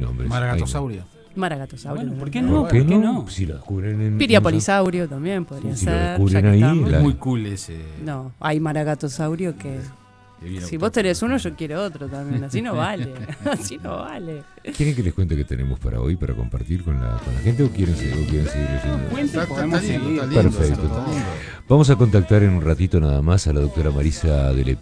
nombres. Maragatosaurio. Maragatosaurio. Bueno, ¿por también. qué no? ¿Por qué ¿Por qué no? no? Si lo descubren en... Piriapolisaurio también podría Si lo ser. descubren ya que ahí, estamos. la- Muy cool ese. No, hay maragatosaurio que... Si vos tenés uno, yo quiero otro también. Así no vale. Así no vale. ¿Quieren que les cuente qué tenemos para hoy, para compartir con la gente, o quieren seguir leyendo? Cuente, Está podemos lindo, seguir. está lindo, Perfecto. está lindo. Vamos a contactar en un ratito nada más a la doctora Marisa Del